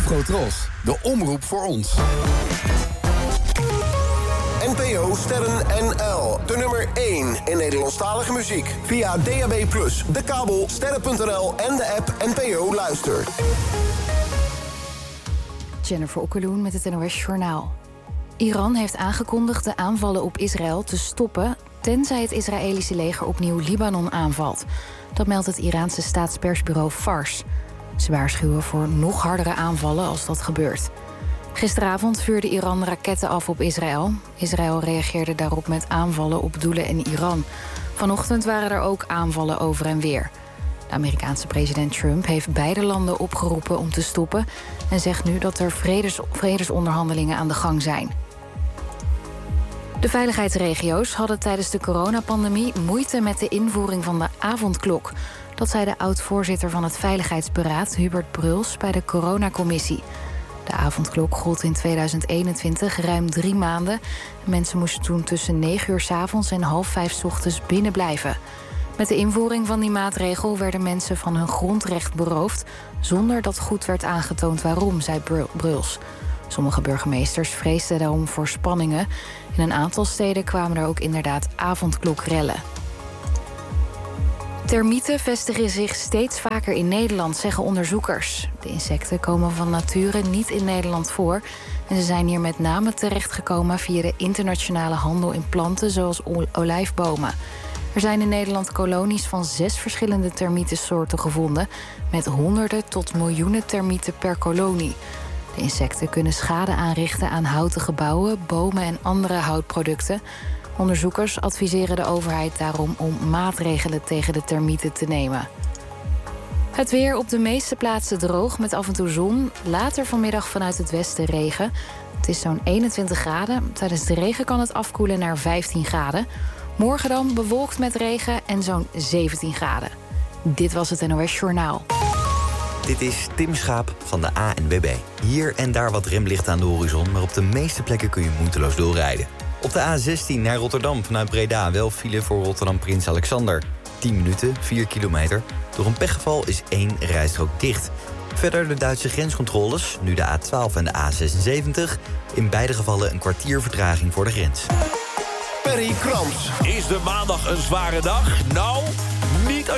Afrotros, de omroep voor ons. NPO Sterren NL. De nummer 1 in Nederlandstalige muziek. Via DAB+, de kabel, sterren.nl en de app NPO Luister. Jennifer Okkeloen met het NOS Journaal. Iran heeft aangekondigd de aanvallen op Israël te stoppen, tenzij het Israëlische leger opnieuw Libanon aanvalt. Dat meldt het Iraanse staatspersbureau Fars. Ze waarschuwen voor nog hardere aanvallen als dat gebeurt. Gisteravond vuurde Iran raketten af op Israël. Israël reageerde daarop met aanvallen op doelen in Iran. Vanochtend waren er ook aanvallen over en weer. De Amerikaanse president Trump heeft beide landen opgeroepen om te stoppen en zegt nu dat er vredesonderhandelingen aan de gang zijn. De veiligheidsregio's hadden tijdens de coronapandemie moeite met de invoering van de avondklok. Dat zei de oud-voorzitter van het Veiligheidsberaad, Hubert Bruls, bij de coronacommissie. De avondklok gold in 2021 ruim 3 maanden. Mensen moesten toen tussen 9 uur 's avonds en 4:30 's ochtends binnen blijven. Met de invoering van die maatregel werden mensen van hun grondrecht beroofd, zonder dat goed werd aangetoond waarom, zei Bruls. Sommige burgemeesters vreesden daarom voor spanningen. In een aantal steden kwamen er ook inderdaad avondklokrellen. Termieten vestigen zich steeds vaker in Nederland, zeggen onderzoekers. De insecten komen van nature niet in Nederland voor en ze zijn hier met name terechtgekomen via de internationale handel in planten zoals olijfbomen. Er zijn in Nederland kolonies van 6 verschillende termietensoorten gevonden, met honderden tot miljoenen termieten per kolonie. De insecten kunnen schade aanrichten aan houten gebouwen, bomen en andere houtproducten. Onderzoekers adviseren de overheid daarom om maatregelen tegen de termieten te nemen. Het weer op de meeste plaatsen droog met af en toe zon. Later vanmiddag vanuit het westen regen. Het is zo'n 21 graden. Tijdens de regen kan het afkoelen naar 15 graden. Morgen dan bewolkt met regen en zo'n 17 graden. Dit was het NOS Journaal. Dit is Tim Schaap van de ANWB. Hier en daar wat remlicht aan de horizon, maar op de meeste plekken kun je moeiteloos doorrijden. Op de A16 naar Rotterdam vanuit Breda wel file voor Rotterdam Prins Alexander. 10 minuten, 4 kilometer. Door een pechgeval is 1 rijstrook dicht. Verder de Duitse grenscontroles, nu de A12 en de A76. In beide gevallen een kwartier vertraging voor de grens. Perry Krams. Is de maandag een zware dag? Nou, niet als